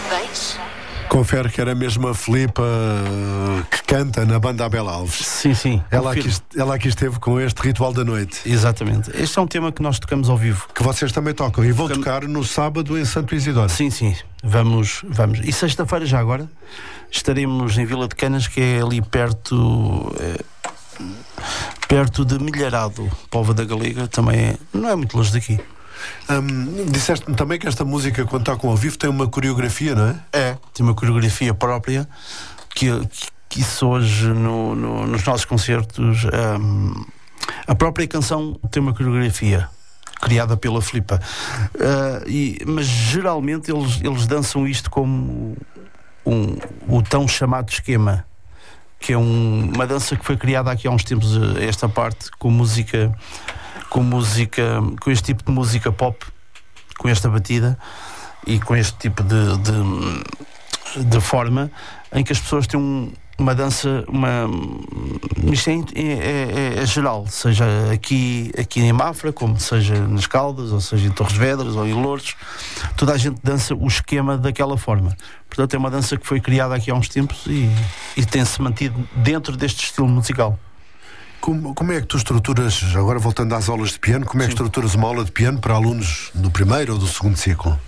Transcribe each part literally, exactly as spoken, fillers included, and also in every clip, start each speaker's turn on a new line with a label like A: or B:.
A: Vens?
B: Confere que era mesmo a Filipa que canta na banda Abel Alves.
C: Sim, sim.
B: Ela aqui, ela aqui esteve com este Ritual da Noite.
C: Exatamente. Este é um tema que nós tocamos ao vivo.
B: Que vocês também tocam. E vão
C: Tocam...
B: tocar no sábado em Santo Isidoro.
C: Sim, sim. Vamos, vamos. E sexta-feira já agora estaremos em Vila de Canas, que é ali perto... É, perto de Milharado, Póvoa da Galega. Também é, não é muito longe daqui.
B: Hum, disseste-me também que esta música, quando tocam ao vivo, tem uma coreografia, não é?
C: É, tem uma coreografia própria que, que isso hoje no, no, nos nossos concertos um, a própria canção tem uma coreografia criada pela Filipa, uh, e, mas geralmente eles, eles dançam isto como um, o tão chamado esquema, que é um, uma dança que foi criada aqui há uns tempos, esta parte, com música com música, com este tipo de música pop, com esta batida e com este tipo de, de, de forma, em que as pessoas têm um, uma dança, uma, isto é, é, é, é geral, seja aqui, aqui em Mafra, como seja nas Caldas, ou seja em Torres Vedras ou em Lourdes, toda a gente dança o esquema daquela forma. Portanto, é uma dança que foi criada aqui há uns tempos e, e tem-se mantido dentro deste estilo musical.
B: Como, como é que tu estruturas, agora voltando às aulas de piano, como é que
C: Sim.
B: estruturas uma aula de piano para alunos do primeiro ou do segundo ciclo?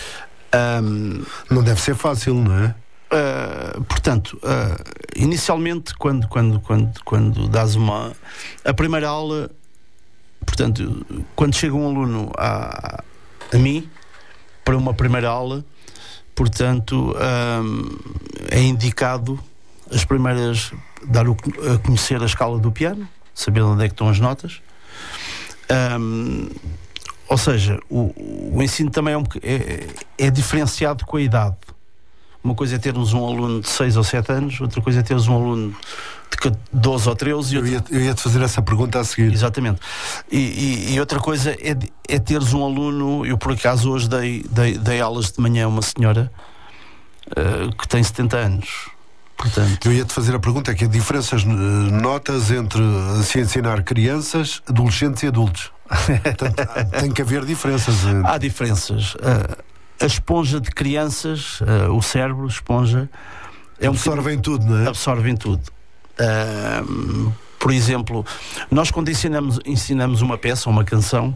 C: Um,
B: não deve ser fácil, não é?
C: Uh, portanto, uh, inicialmente, quando, quando, quando, quando dás uma... A primeira aula, portanto, quando chega um aluno a, a mim, para uma primeira aula, portanto, um, é indicado as primeiras... dar o, a conhecer a escala do piano, saber onde é que estão as notas. Um, ou seja, o, o ensino também é, um, é, é diferenciado com a idade. Uma coisa é termos um aluno de seis ou sete anos, outra coisa é termos um aluno de doze ou treze.
B: Eu ia, eu ia te fazer essa pergunta a seguir.
C: Exatamente. E, e, e outra coisa é, é teres um aluno. Eu, por acaso, hoje dei, dei, dei aulas de manhã a uma senhora uh, que tem setenta anos. Portanto,
B: eu ia-te fazer a pergunta, é que diferenças notas entre se ensinar crianças, adolescentes e adultos. Portanto, tem que haver diferenças.
C: Há diferenças. Uh, a esponja de crianças, uh, o cérebro, esponja, é
B: absorvem um tudo, não é?
C: Absorvem tudo. Uh, por exemplo, nós quando ensinamos, ensinamos uma peça, uma canção,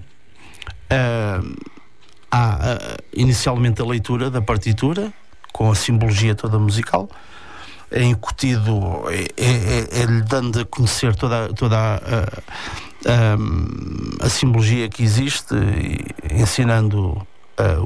C: uh, há uh, inicialmente a leitura da partitura, com a simbologia toda musical. É incutido, é, é, é, é-lhe dando a conhecer toda, toda a, a, a, a simbologia que existe, e ensinando a,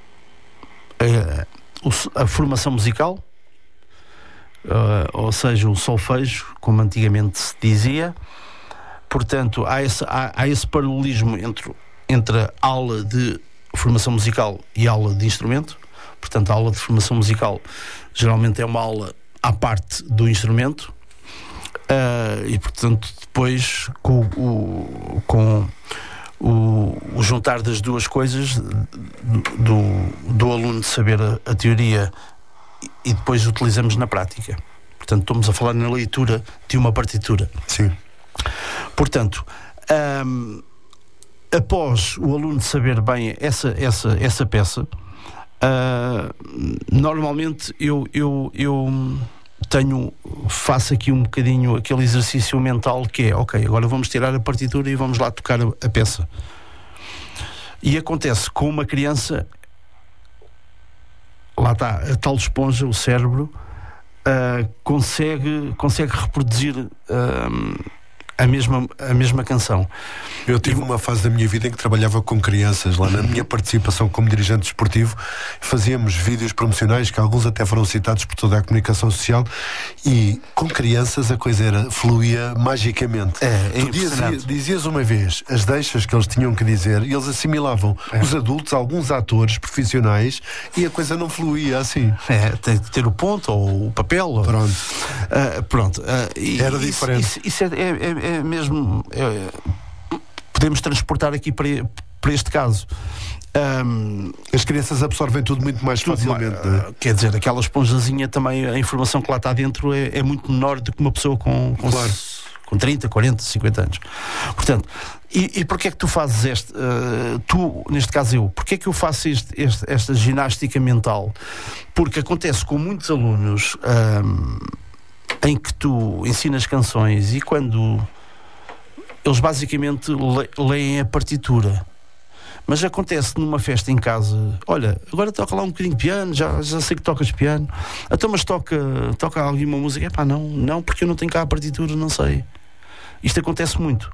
C: a, a formação musical, a, ou seja, o solfejo, como antigamente se dizia. Portanto, há esse, há, há esse paralelismo entre, entre a aula de formação musical e a aula de instrumento. Portanto, a aula de formação musical geralmente é uma aula à parte do instrumento, uh, e portanto depois com, o, com o, o juntar das duas coisas do, do aluno saber a, a teoria e depois utilizamos na prática. Portanto, estamos a falar na leitura de uma partitura.
B: Sim.
C: Portanto, um, após o aluno saber bem essa, essa, essa peça, Uh, normalmente eu, eu, eu tenho, faço aqui um bocadinho aquele exercício mental que é, ok, agora vamos tirar a partitura e vamos lá tocar a, a peça. E acontece com uma criança, lá está, a tal esponja, o cérebro, uh, consegue, consegue reproduzir uh, a mesma, a mesma canção.
B: Eu tive uma fase da minha vida em que trabalhava com crianças. Lá na minha participação como dirigente desportivo, fazíamos vídeos promocionais, que alguns até foram citados por toda a comunicação social, e com crianças a coisa era, fluía magicamente.
C: É, é
B: tu dizias, dizias uma vez as deixas que eles tinham que dizer e eles assimilavam é. os adultos, alguns atores profissionais, e a coisa não fluía assim.
C: É, tem que ter o ponto ou o papel. Ou...
B: Pronto.
C: Uh, pronto. Uh, e,
B: era
C: isso,
B: diferente.
C: Isso, isso é, é, é mesmo... É, podemos transportar aqui para, para este caso. Um,
B: As crianças absorvem tudo muito mais tudo facilmente.
C: Mais, uh, quer dizer, aquela esponjazinha também, a informação que lá está dentro é, é muito menor do que uma pessoa com, com,
B: claro.
C: com trinta, quarenta, cinquenta anos. Portanto, e, e porquê é que tu fazes este, uh, tu, neste caso eu, porquê é que eu faço este, este, esta ginástica mental? Porque acontece com muitos alunos um, em que tu ensinas canções e quando eles basicamente le, leem a partitura, mas acontece numa festa em casa, olha, agora toca lá um bocadinho de piano, já, já sei que tocas piano, então mas toca, toca alguma música, é pá, não, não, porque eu não tenho cá a partitura, não sei. Isto acontece muito.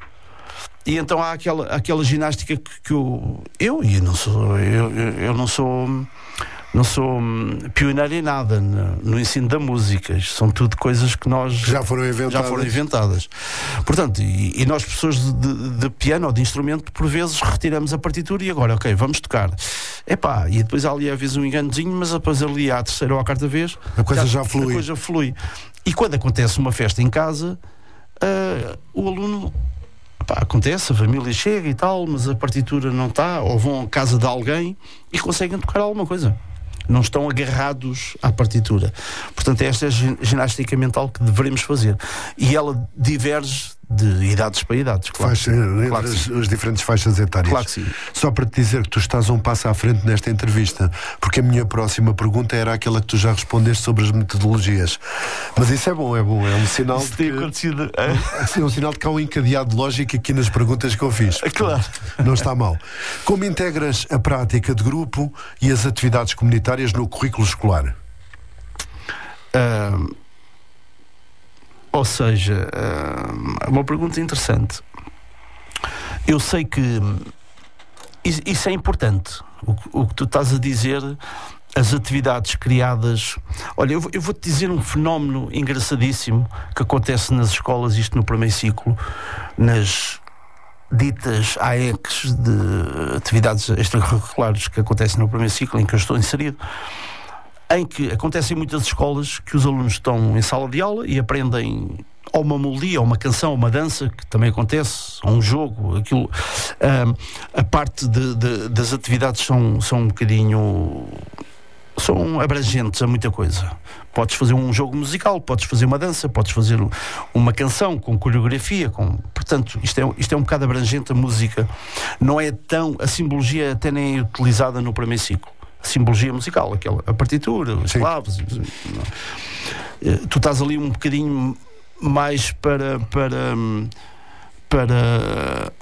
C: E então há aquela, aquela ginástica que, que eu, eu, e não sou, eu, eu não sou, não sou pioneiro em nada no, no ensino da música. Isto são tudo coisas que nós
B: já foram inventadas.
C: Já foram inventadas. Portanto, e, e nós, professores de, de, de piano ou de instrumento, por vezes retiramos a partitura e agora, ok, vamos tocar. Epá, e depois há ali às vezes um enganozinho, mas depois ali à terceira ou à quarta vez
B: a coisa já, já flui.
C: A coisa flui. E quando acontece uma festa em casa, uh, o aluno, epá, acontece, a família chega e tal, mas a partitura não está, ou vão à casa de alguém e conseguem tocar alguma coisa. Não estão agarrados à partitura. Portanto, esta é a ginástica mental que devemos fazer. E ela diverge de idades para idades, claro.
B: Faixa, claro as, as diferentes faixas etárias.
C: Claro que sim.
B: Só para te dizer que tu estás um passo à frente nesta entrevista, porque a minha próxima pergunta era aquela que tu já respondeste sobre as metodologias. Mas isso é bom, é bom. É um sinal
C: isso
B: de
C: tem
B: que,
C: acontecido.
B: É, é um sinal de que há um encadeado de lógica aqui nas perguntas que eu fiz.
C: Claro.
B: Não está mal. Como integras a prática de grupo e as atividades comunitárias no currículo escolar?
C: Uh... Ou seja, é uma pergunta interessante. Eu sei que isso é importante. O, o que tu estás a dizer, as atividades criadas. Olha, eu, eu vou-te dizer um fenómeno engraçadíssimo que acontece nas escolas, isto no primeiro ciclo, nas ditas A E Cs de atividades extracurriculares que acontecem no primeiro ciclo, em que eu estou inserido, em que acontecem muitas escolas que os alunos estão em sala de aula e aprendem ou uma melodia, ou uma canção, ou uma dança, que também acontece, ou um jogo, aquilo. Um, a parte de, de, das atividades são, são um bocadinho... são abrangentes a muita coisa. Podes fazer um jogo musical, podes fazer uma dança, podes fazer uma canção com coreografia, com... portanto, isto é, isto é um bocado abrangente. A música não é tão... a simbologia até nem é utilizada no primeiro ciclo. A simbologia musical, aquela, a partitura, os clavos. Tu estás ali um bocadinho mais para para para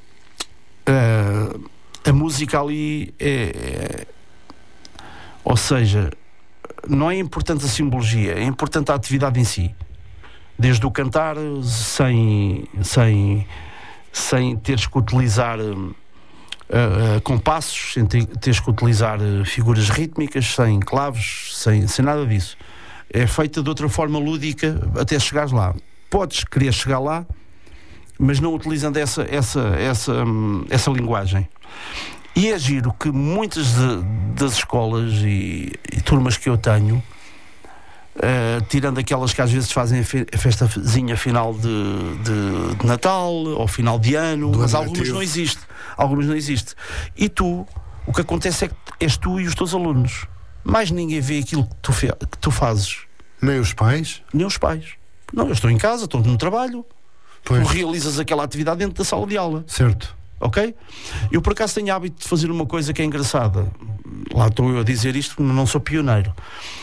C: uh, a música ali é, é, ou seja, não é importante a simbologia, é importante a atividade em si, desde o cantar sem sem sem teres que utilizar Uh, uh, compassos, sem ter, teres que utilizar uh, figuras rítmicas, sem clavos, sem, sem nada disso. É feita de outra forma lúdica até chegares lá. Podes querer chegar lá, mas não utilizando essa, essa, essa, um, essa linguagem. E é giro que muitas de, das escolas e, e turmas que eu tenho, Uh, tirando aquelas que às vezes fazem a, fe- a festazinha final de, de, de Natal ou final de ano,
B: do
C: mas
B: ano
C: algumas
B: nativo.
C: não existe. Algumas não existe. E tu, o que acontece é que és tu e os teus alunos. Mais ninguém vê aquilo que tu, fe- que tu fazes.
B: Nem os pais?
C: Nem os pais. Não, eu estou em casa, estou no trabalho.
B: Pois.
C: Tu realizas aquela atividade dentro da sala de aula.
B: Certo.
C: Ok? Eu por acaso tenho hábito de fazer uma coisa que é engraçada. Lá estou eu a dizer isto, não sou pioneiro.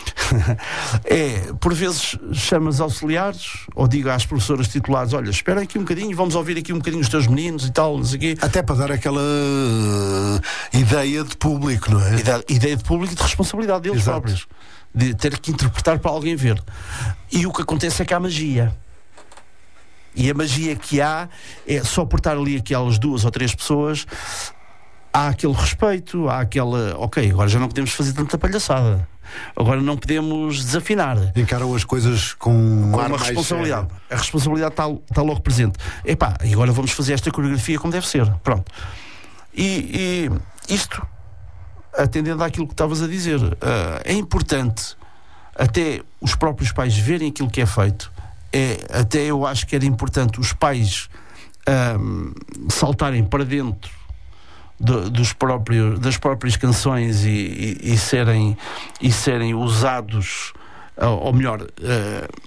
C: É, por vezes chamas auxiliares ou digo às professoras titulares: olha, esperem aqui um bocadinho, vamos ouvir aqui um bocadinho os teus meninos e tal, não sei o quê.
B: Até para dar aquela uh, ideia de público, não é?
C: Ideia, ideia de público e de responsabilidade deles
B: Exato.
C: próprios, de ter que interpretar para alguém ver. E o que acontece é que há magia. E a magia que há é só por estar ali aquelas duas ou três pessoas, há aquele respeito, há aquela... Ok, agora já não podemos fazer tanta palhaçada. Agora não podemos desafinar.
B: Encaram as coisas com, um
C: com
B: ar
C: uma
B: mais
C: responsabilidade.
B: sério.
C: A responsabilidade está, está logo presente. Epá, e agora vamos fazer esta coreografia como deve ser. Pronto. E, e isto, atendendo àquilo que estavas a dizer, uh, é importante até os próprios pais verem aquilo que é feito. É, até eu acho que era importante os pais um, saltarem para dentro de, dos próprios, das próprias canções e, e, e, serem, e serem usados, ou melhor, uh,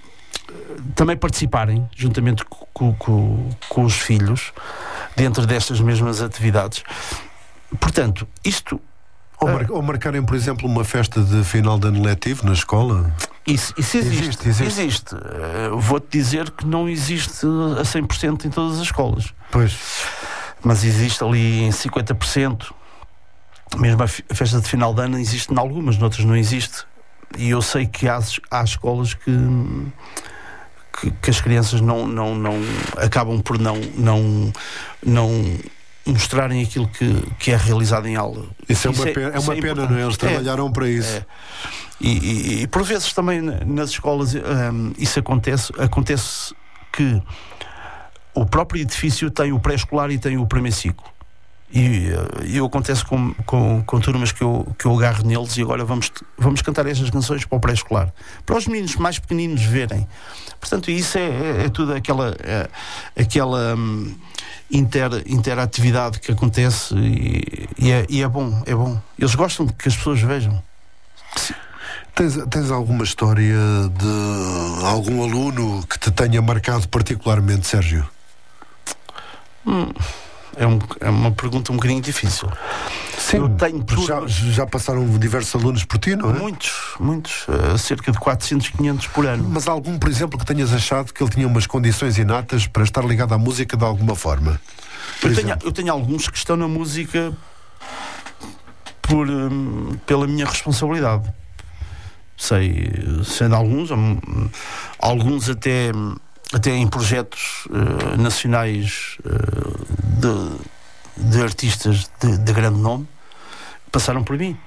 C: também participarem, juntamente com, com, com os filhos, dentro destas mesmas atividades. Portanto, isto...
B: Ou, mar, ou marcarem, por exemplo, uma festa de final de ano letivo na escola?
C: Isso, isso existe.
B: Existe. existe.
C: existe. Uh, vou-te dizer que não existe a cem por cento em todas as escolas.
B: Pois.
C: Mas existe ali em cinquenta por cento. Mesmo a, f- a festa de final de ano existe em algumas, noutras não existe. E eu sei que há, há escolas que, que, que as crianças não, não, não acabam por não, não, não mostrarem aquilo que, que é realizado em aula.
B: Isso é uma, isso pena, é, é uma é pena, não é? Eles trabalharam é, para isso. É.
C: E, e, e por vezes também nas escolas um, isso acontece, acontece que o próprio edifício tem o pré-escolar e tem o primeiro ciclo. E, e acontece com, com, com turmas que eu, que eu agarro neles e agora vamos, vamos cantar estas canções para o pré-escolar, para os meninos mais pequeninos verem. Portanto, isso é, é, é tudo aquela, é, aquela hum, inter, interatividade que acontece e, e, é, e é bom, é bom. Eles gostam de que as pessoas vejam.
B: Tens, tens alguma história de algum aluno que te tenha marcado particularmente, Sérgio?
C: Hum. É, um, é uma pergunta um bocadinho difícil.
B: Sim, eu tenho por... já, já passaram diversos alunos por ti, não é?
C: Muitos, muitos, uh, cerca de quatrocentos, quinhentos por ano.
B: Mas algum, por exemplo, que tenhas achado que ele tinha umas condições inatas para estar ligado à música de alguma forma?
C: Eu tenho, eu tenho alguns que estão na música por, um, pela minha responsabilidade. Sei, sendo alguns, um, alguns até... até em projetos uh, nacionais uh, de, de artistas de, de grande nome, passaram por mim.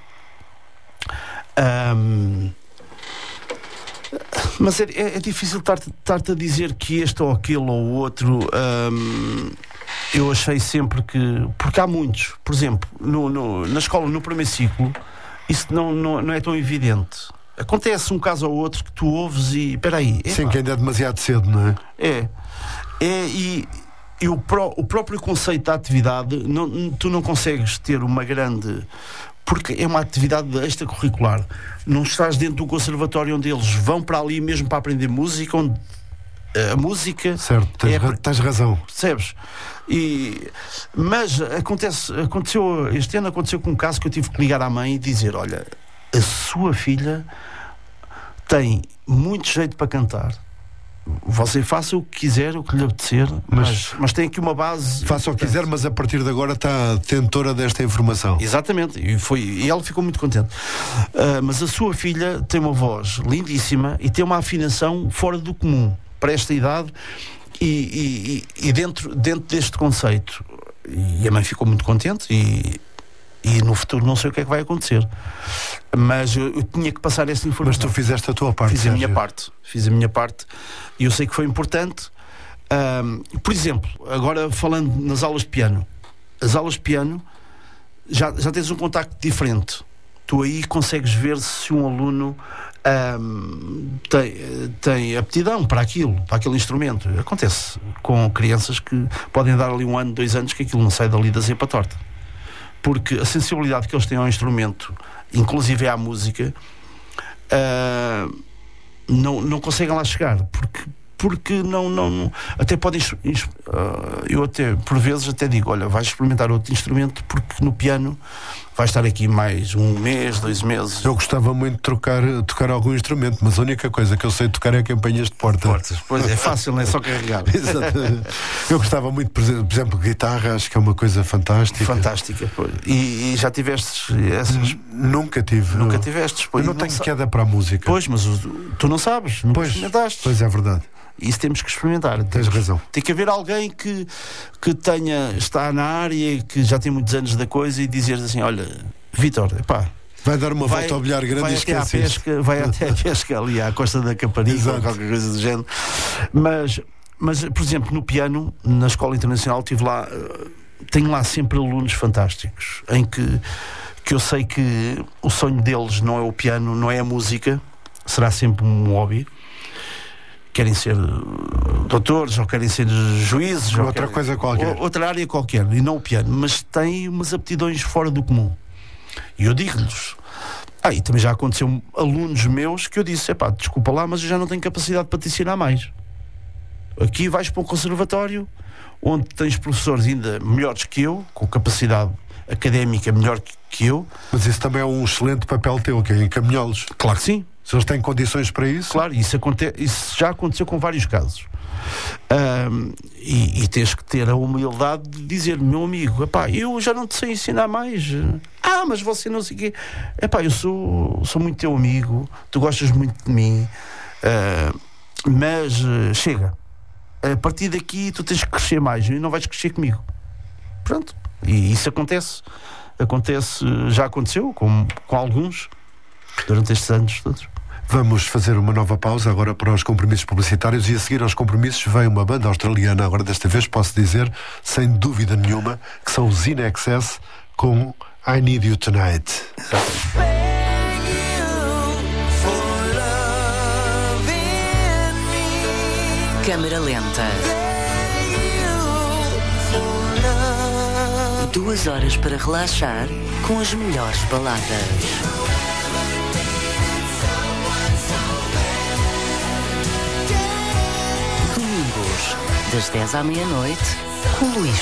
C: Um, mas é, é, é difícil estar-te a dizer que este ou aquele ou o outro. Um, eu achei sempre que... Porque há muitos. Por exemplo, no, no, na escola, no primeiro ciclo, isso não, não, não é tão evidente. Acontece um caso ou outro que tu ouves e... Espera aí.
B: Sim, que ainda é demasiado cedo, não é?
C: É. é e e o, pró, o próprio conceito da atividade, não, tu não consegues ter uma grande... Porque é uma atividade extracurricular. Não estás dentro do conservatório onde eles vão para ali mesmo para aprender música, onde a música...
B: Certo, tens, é, tens razão.
C: Percebes? E, mas acontece, aconteceu, este ano aconteceu com um caso que eu tive que ligar à mãe e dizer, olha, a sua filha tem muito jeito para cantar. Você faça o que quiser, o que lhe apetecer, mas, mas, mas tem aqui uma base.
B: Faça o que quiser, mas a partir de agora está detentora desta informação.
C: Exatamente, e, foi, e ela ficou muito contente. Uh, mas a sua filha tem uma voz lindíssima e tem uma afinação fora do comum para esta idade e, e, e dentro, dentro deste conceito. E a mãe ficou muito contente e. E no futuro não sei o que é que vai acontecer. Mas eu, eu tinha que passar essa informação.
B: Mas tu fizeste a tua parte.
C: Fiz a minha parte. Fiz a minha parte. E eu sei que foi importante. Um, por exemplo, agora falando nas aulas de piano. As aulas de piano já, já tens um contacto diferente. Tu aí consegues ver se um aluno um, tem, tem aptidão para aquilo, para aquele instrumento. Acontece com crianças que podem dar ali um ano, dois anos que aquilo não sai dali da zepa torta. Porque a sensibilidade que eles têm ao instrumento, inclusive à música, uh, não, não conseguem lá chegar, porque, porque não, não, até podem, uh, eu até, por vezes até digo, olha, vais experimentar outro instrumento, porque no piano vais estar aqui mais um mês, dois meses.
B: Eu gostava muito de trocar, tocar algum instrumento, mas a única coisa que eu sei tocar é campanhas de porta.
C: Portas, pois é fácil, não é só carregar.
B: Exatamente. Eu gostava muito, por exemplo, guitarra, acho que é uma coisa fantástica.
C: Fantástica, pois. E, e já tiveste essas?
B: Nunca tive.
C: Nunca
B: não.
C: tiveste, pois.
B: Eu não, não tenho sa- queda para a música.
C: Pois, mas tu não sabes, não
B: pois,
C: experimentaste.
B: Pois é verdade.
C: Isso temos que experimentar.
B: Tens
C: temos,
B: razão.
C: Tem que haver alguém que, que tenha, está na área, que já tem muitos anos da coisa e dizer assim, olha, Vítor, epá,
B: vai dar uma
C: vai,
B: volta ao bilhar grande
C: vai
B: e
C: até à
B: esquece
C: pesca, vai até à pesca ali à Costa da Caparica ou qualquer coisa do género. Mas, mas, por exemplo, no piano, na Escola Internacional, tive lá, tenho lá sempre alunos fantásticos, em que, que eu sei que o sonho deles não é o piano, não é a música, será sempre um hobby. Querem ser doutores ou querem ser juízes
B: ou
C: ou
B: outra
C: querem,
B: coisa qualquer,
C: ou, outra área qualquer, e não o piano, mas têm umas aptidões fora do comum. E eu digo-lhes, Ah, e também já aconteceu alunos meus que eu disse, epá, desculpa lá, mas eu já não tenho capacidade para te ensinar mais. Aqui vais para um conservatório onde tens professores ainda melhores que eu, com capacidade académica melhor que eu.
B: Mas isso também é um excelente papel teu, que é encaminhá-los.
C: Claro que sim.
B: Se eles têm condições para isso.
C: Claro, isso, aconte- isso já aconteceu com vários casos. Um, e, e tens que ter a humildade de dizer, meu amigo, epá, eu já não te sei ensinar mais. Ah, mas você não sei o quê. Epá, eu sou, sou muito teu amigo, tu gostas muito de mim, uh, mas uh, chega. A partir daqui tu tens que crescer mais e não vais crescer comigo. Pronto. E isso acontece. Acontece, já aconteceu com, com alguns durante estes anos todos.
B: Vamos fazer uma nova pausa agora para os compromissos publicitários e a seguir aos compromissos vem uma banda australiana, agora desta vez posso dizer, sem dúvida nenhuma, que são os In Excess com I Need You Tonight.
A: Câmara lenta. Duas horas para relaxar com as melhores baladas. Das dez à meia-noite, com Luís